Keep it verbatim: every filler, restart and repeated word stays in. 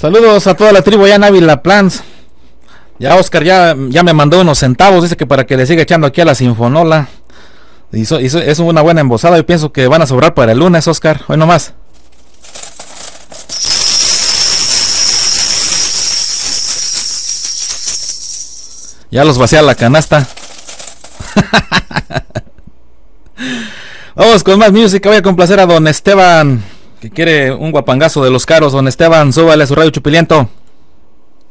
Saludos a toda la tribu allá en Ávila Plans. Ya Oscar ya, ya me mandó unos centavos, dice que para que le siga echando aquí a la Sinfonola. Hizo, hizo, es una buena embosada, yo pienso que van a sobrar para el lunes, Oscar. Hoy nomás. Ya los vacía la canasta. Vamos con más música. Voy a complacer a don Esteban, que quiere un guapangazo de los caros. Don Esteban, súbale a su radio Chupiliento.